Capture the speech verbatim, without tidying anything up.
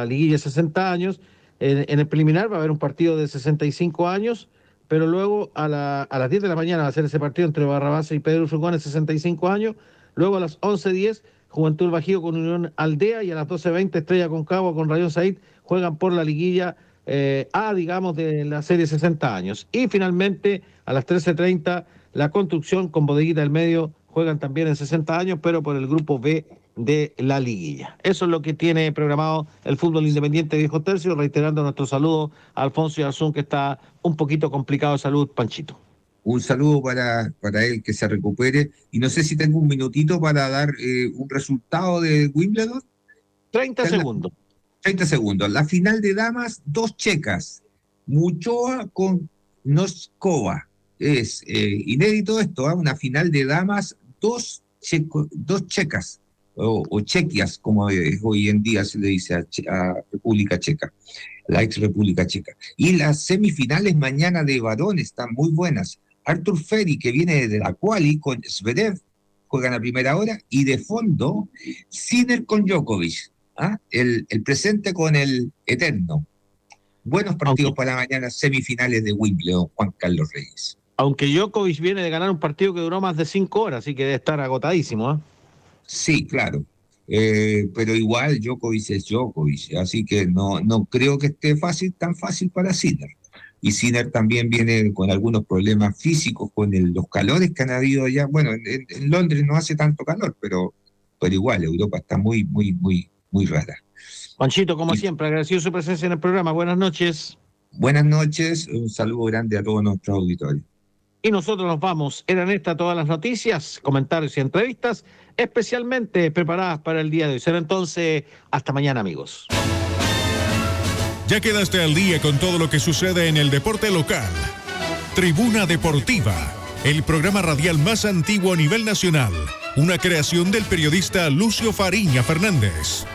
la liguilla sesenta años. En, en el preliminar va a haber un partido de sesenta y cinco años, pero luego a, la, a las diez de la mañana va a ser ese partido entre Barrabás y Pedro Ursugón de sesenta y cinco años. Luego a las once diez, Juventud Bajío con Unión Aldea, y a las doce veinte, Estrella Concagua con Rayón Said juegan por la liguilla eh, A, digamos, de la serie sesenta años. Y finalmente a las trece treinta, La Construcción con Bodeguita del Medio juegan también en sesenta años, pero por el grupo B de la liguilla. Eso es lo que tiene programado el fútbol independiente Viejo Tercio, reiterando nuestro saludo a Alfonso Yarzún, que está un poquito complicado de salud, Panchito. Un saludo para, para él, que se recupere. Y no sé si tengo un minutito para dar eh, un resultado de Wimbledon. treinta segundos. treinta segundos. La final de damas, dos checas. Muchoa con Noskova. Es eh, inédito esto, ¿eh? Una final de damas, dos, checo, dos checas, o, o chequias, como eh, hoy en día se le dice a, a República Checa, la ex República Checa. Y las semifinales mañana de varones están muy buenas. Artur Ferry, que viene de la quali con Zverev, juegan a primera hora, y de fondo, Sinner con Djokovic, ¿ah? el, el presente con el eterno. Buenos partidos aunque, para mañana, semifinales de Wimbledon, Juan Carlos Reyes. Aunque Djokovic viene de ganar un partido que duró más de cinco horas, así que debe estar agotadísimo, ¿eh? Sí, claro. Eh, pero igual Djokovic es Djokovic, así que no, no creo que esté fácil, tan fácil para Sinner. Y Sinner también viene con algunos problemas físicos, con el, los calores que han habido allá. Bueno, en, en Londres no hace tanto calor, pero, pero igual Europa está muy, muy, muy, muy rara. Panchito, como y, siempre, agradecido su presencia en el programa. Buenas noches. Buenas noches, un saludo grande a todos nuestros auditores. Y nosotros nos vamos. Eran estas todas las noticias, comentarios y entrevistas especialmente preparadas para el día de hoy. Será entonces hasta mañana, amigos. Ya quedaste al día con todo lo que sucede en el deporte local. Tribuna Deportiva, el programa radial más antiguo a nivel nacional. Una creación del periodista Lucio Fariña Fernández.